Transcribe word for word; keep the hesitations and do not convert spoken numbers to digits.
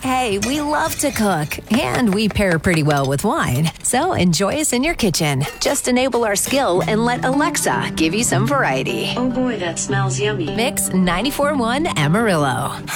Hey, we love to cook, and we pair pretty well with wine. So enjoy us in your kitchen. Just enable our skill and let Alexa give you some variety. Oh boy, that smells yummy. Mix ninety-four point one Amarillo.